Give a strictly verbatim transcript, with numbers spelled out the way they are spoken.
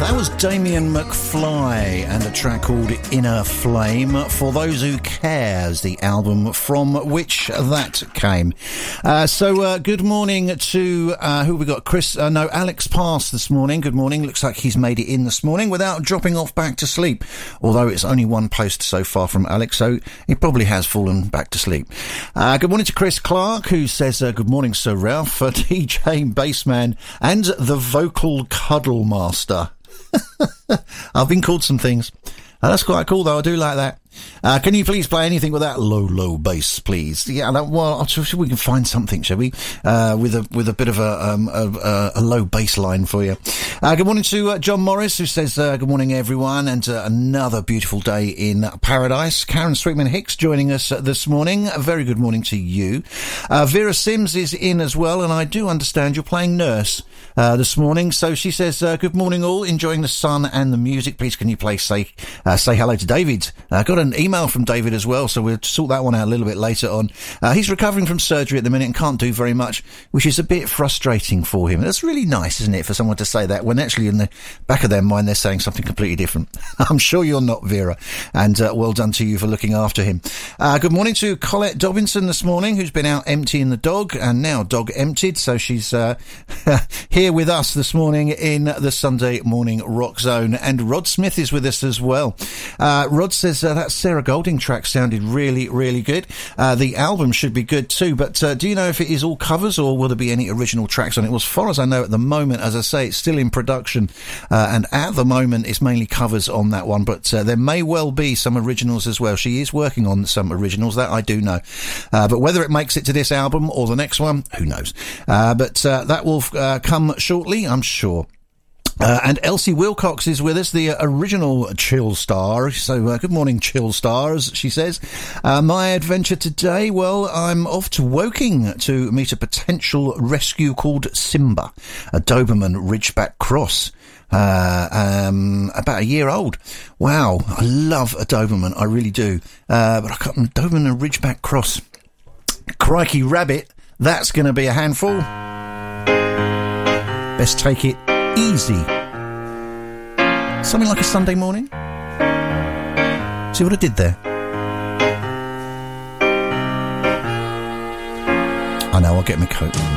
Damien McFly and a track called Inner Flame. For Those Who Cares, the album from which that came. Uh, so uh, good morning to uh, who we got? Chris, uh, no, Alex Pass this morning. Good morning. Looks like he's made it in this morning without dropping off back to sleep. Although it's only one post so far from Alex, so he probably has fallen back to sleep. Uh, good morning to Chris Clark, who says uh, good morning, Sir Ralph, uh, D J Bassman and the vocal cuddle master. I've been called some things. Uh, that's quite cool, though. I do like that. Uh, can you please play anything with that low, low bass, please? Yeah, no, well, I'm sure we can find something, shall we? Uh, with a with a bit of a um, a, a low bass line for you. Uh, good morning to uh, John Morris, who says uh, good morning, everyone, and uh, another beautiful day in paradise. Karen Sweetman Hicks joining us uh, this morning. A very good morning to you. Uh, Vera Sims is in as well, and I do understand you're playing nurse uh, this morning. So she says, uh, good morning, all. Enjoying the sun and the music. Please, can you play say uh, say hello to David? I uh, got an email from David as well, so we'll sort that one out a little bit later on. Uh, he's recovering from surgery at the minute and can't do very much, which is a bit frustrating for him. That's really nice, isn't it, for someone to say that when actually in the back of their mind they're saying something completely different. I'm sure you're not, Vera, and uh, well done to you for looking after him. Uh, good morning to Colette Dobinson this morning, who's been out emptying the dog and now dog emptied, so she's uh, here with us this morning in the Sunday Morning Rock Zone. And Rod Smith is with us as well. Uh, Rod says uh, that Sarah Golding track sounded really, really good. Uh, the album should be good too, but uh, do you know if it is all covers or will there be any original tracks on it? Well, as far as I know at the moment, as I say, it's still in production, uh, and at the moment it's mainly covers on that one, but uh, there may well be some originals as well. She is working on some originals, that I do know. Uh, but whether it makes it to this album or the next one, who knows? Uh, but uh, that will uh, come shortly, I'm sure. Uh, and Elsie Wilcox is with us, the uh, original Chill Star. So, uh, good morning, Chill Stars, she says. Uh, my adventure today, well, I'm off to Woking to meet a potential rescue called Simba, a Doberman Ridgeback Cross. Uh, um, about a year old. Wow, I love a Doberman, I really do. Uh, but I got a Doberman and Ridgeback Cross. Crikey rabbit, that's going to be a handful. Best take it easy. Something like a Sunday morning. See what I did there? I know, I'll get my coat.